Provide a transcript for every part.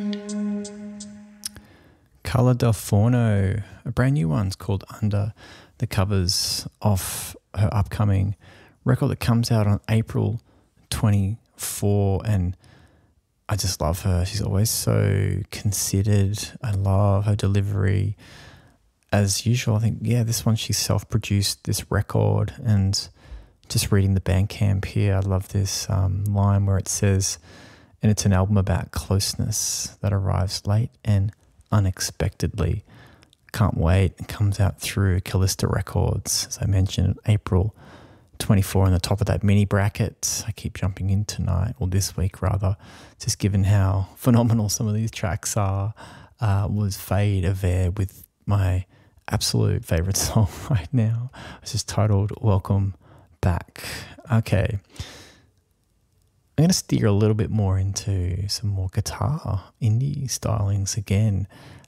Carla Del Forno, a brand new one's called Under the Covers, off her upcoming record that comes out on April 24, and I just love her. She's always so considered. I love her delivery. As usual, I think, this one she self-produced this record, and just reading the Bandcamp here, I love this line where it says, and it's an album about closeness that arrives late and unexpectedly. Can't wait. It comes out through Callista Records, as I mentioned, April 24 on the top of that mini bracket. I keep jumping in tonight, or this week rather, just given how phenomenal some of these tracks are. Was Fade Avere with my absolute favorite song right now. It's just titled Welcome Back. Okay. I'm going to steer a little bit more into some more guitar indie stylings again.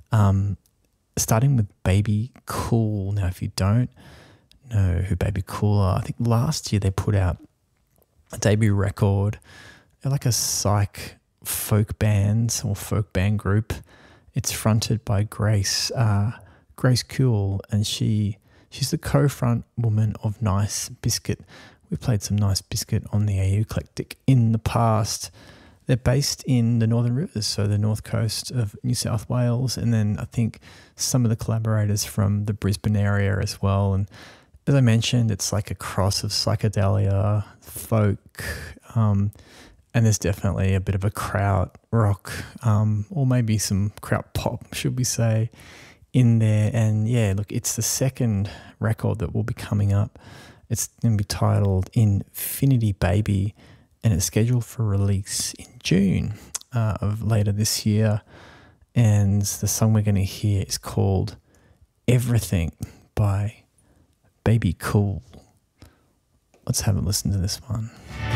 Starting with Baby Cool. Now, if you don't know who Baby Cool are, I think last year they put out a debut record. They're like a psych folk band or folk band group. It's fronted by Grace Cool, and she's the co-front woman of Nice Biscuit. We played some Nice Biscuit on the AU Eclectic in the past. They're based in the Northern Rivers, so the north coast of New South Wales, and then I think some of the collaborators from the Brisbane area as well. And as I mentioned, it's like a cross of psychedelia, folk, and there's definitely a bit of a kraut rock, or maybe some kraut pop, should we say, in there. And yeah, look, it's the second record that will be coming up. It's going to be titled Infinity Baby, and it's scheduled for release in June of later this year. And the song we're going to hear is called Everything by Baby Cool. Let's have a listen to this one.